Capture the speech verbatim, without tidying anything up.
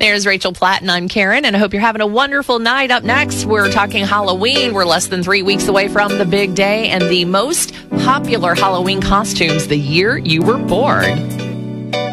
There's Rachel Platt, and I'm Karen, and I hope you're having a wonderful night. Up next, we're talking Halloween. We're less than three weeks away from the big day and the most popular Halloween costumes the year you were born.